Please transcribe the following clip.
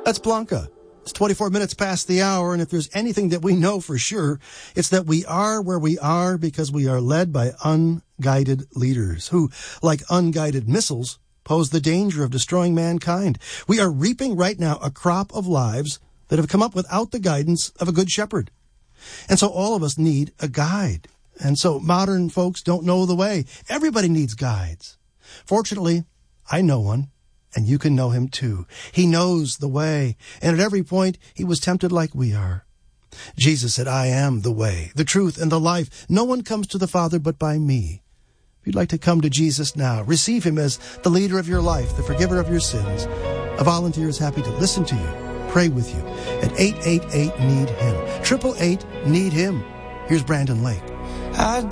That's Blanca. It's 24 minutes past the hour, and if there's anything that we know for sure, it's that we are where we are because we are led by unguided leaders who, like unguided missiles, pose the danger of destroying mankind. We are reaping right now a crop of lives that have come up without the guidance of a good shepherd. And so all of us need a guide. And so modern folks don't know the way. Everybody needs guides. Fortunately, I know one. And you can know him too. He knows the way, and at every point he was tempted like we are. Jesus said, I am the way, the truth, and the life. No one comes to the Father but by me. If you'd like to come to Jesus now, receive him as the leader of your life, the forgiver of your sins. A volunteer is happy to listen to you, pray with you at 888-NEED-HIM. 888-NEED-HIM. Here's Brandon Lake.